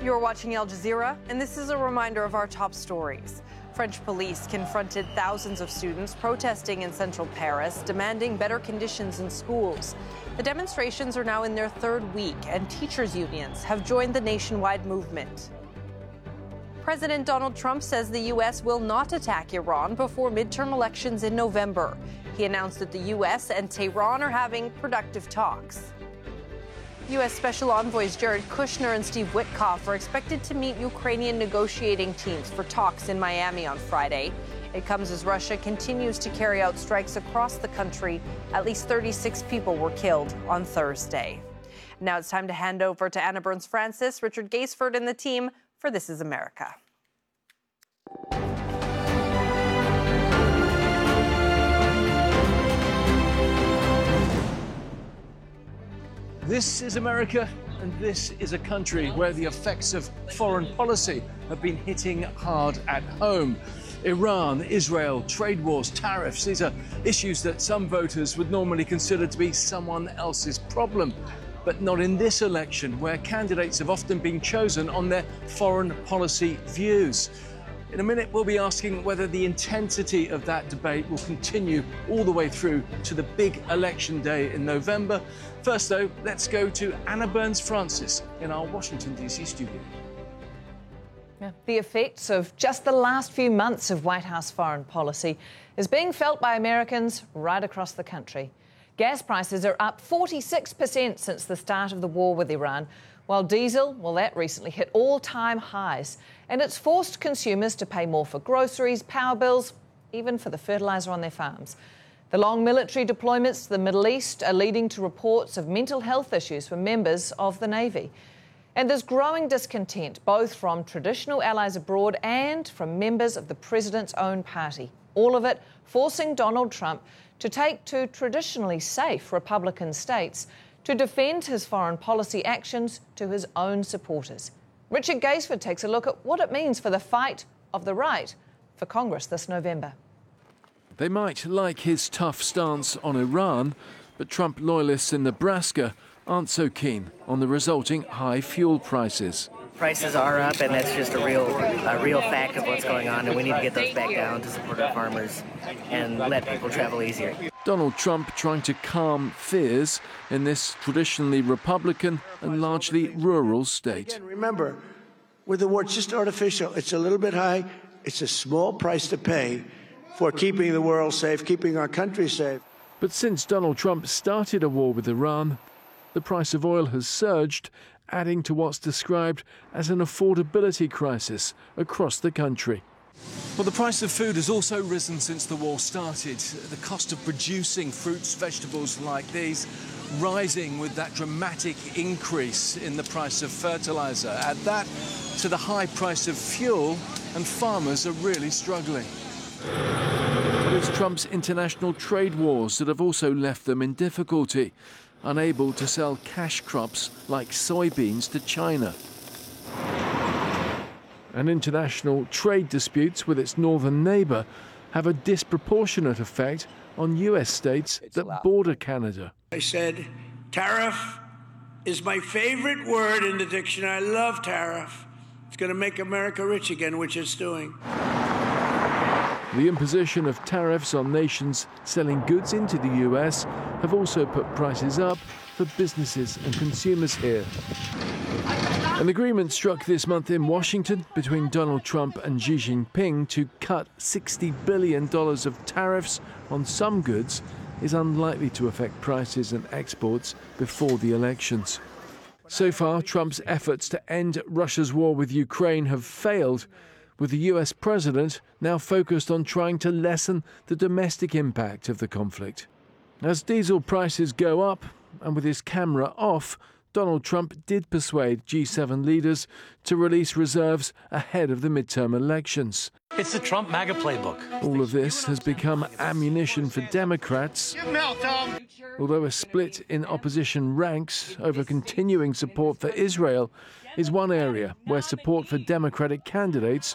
You're watching Al Jazeera, and this is a reminder of our top stories. French police confronted thousands of students protesting in central Paris, demanding better conditions in schools. The demonstrations are now in their third week, and teachers' unions have joined the nationwide movement. President Donald Trump says the U.S. will not attack Iran before midterm elections in November. He announced that the U.S. and Tehran are having productive talks. U.S. Special Envoys Jared Kushner and Steve Witkoff are expected to meet Ukrainian negotiating teams for talks in Miami on Friday. It comes as Russia continues to carry out strikes across the country. At least 36 people were killed on Thursday. Now it's time to hand over to Anna Burns-Francis, Richard Gaisford, and the team for This is America. This is America, and this is a country where the effects of foreign policy have been hitting hard at home. Iran, Israel, trade wars, tariffs, these are issues that some voters would normally consider to be someone else's problem. But not in this election, where candidates have often been chosen on their foreign policy views. In a minute, we'll be asking whether the intensity of that debate will continue all the way through to the big election day in November. First, though, let's go to Anna Burns-Francis in our Washington, D.C. studio. The effects of just the last few months of White House foreign policy is being felt by Americans right across the country. Gas prices are up 46% since the start of the war with Iran, while diesel, that recently hit all-time highs. And it's forced consumers to pay more for groceries, power bills, even for the fertiliser on their farms. The long military deployments to the Middle East are leading to reports of mental health issues for members of the Navy. And there's growing discontent, both from traditional allies abroad and from members of the president's own party. All of it forcing Donald Trump to take to traditionally safe Republican states to defend his foreign policy actions to his own supporters. Richard Gaisford takes a look at what it means for the fight of the right for Congress this November. They might like his tough stance on Iran, but Trump loyalists in Nebraska aren't so keen on the resulting high fuel prices. Prices are up, and that's just a real fact of what's going on, and we need to get those back down to support our farmers and let people travel easier. Donald Trump trying to calm fears in this traditionally Republican and largely rural state. Again, remember, with the war, it's just artificial. It's a little bit high. It's a small price to pay for keeping the world safe, keeping our country safe. But since Donald Trump started a war with Iran, the price of oil has surged, adding to what's described as an affordability crisis across the country. Well, the price of food has also risen since the war started. The cost of producing fruits, vegetables like these, rising with that dramatic increase in the price of fertiliser. Add that to the high price of fuel, and farmers are really struggling. But it's Trump's international trade wars that have also left them in difficulty, unable to sell cash crops like soybeans to China. And international trade disputes with its northern neighbour have a disproportionate effect on US states that border Canada. I said, tariff is my favorite word in the dictionary. I love tariff. It's going to make America rich again, which it's doing. The imposition of tariffs on nations selling goods into the US have also put prices up for businesses and consumers here. An agreement struck this month in Washington between Donald Trump and Xi Jinping to cut $60 billion of tariffs on some goods is unlikely to affect prices and exports before the elections. So far, Trump's efforts to end Russia's war with Ukraine have failed, with the US president now focused on trying to lessen the domestic impact of the conflict. As diesel prices go up, and with his camera off, Donald Trump did persuade G7 leaders to release reserves ahead of the midterm elections. It's the Trump MAGA playbook. All of this has become ammunition for Democrats, although a split in opposition ranks over continuing support for Israel is one area where support for Democratic candidates